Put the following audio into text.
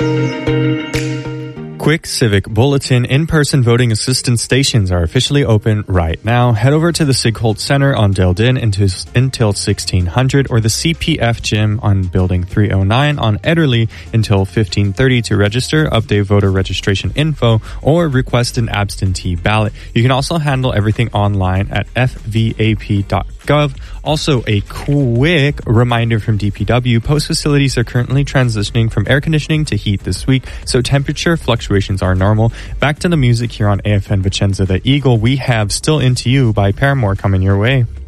Quick Civic Bulletin. In-person voting assistance stations are officially open right now. Head over to the Sigholt Center on Dale Din until 1600 or the CPF Gym on Building 309 on Ederle until 1530 to register, update voter registration info, or request an absentee ballot. You can also handle everything online at fvap.gov. Also, a quick reminder from DPW, post facilities are currently transitioning from air conditioning to heat this week, so temperature fluctuations are normal. Back to the music here on AFN Vicenza, The Eagle. We have Still Into You by Paramore coming your way.